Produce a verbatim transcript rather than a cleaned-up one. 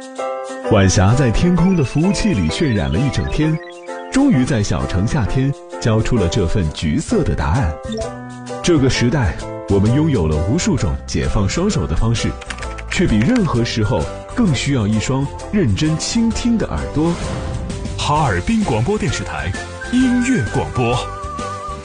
晚霞在天空的服务器里渲染了一整天，终于在小城夏天交出了这份橘色的答案。这个时代，我们拥有了无数种解放双手的方式，却比任何时候更需要一双认真倾听的耳朵。 哈尔滨广播电视台音乐广播。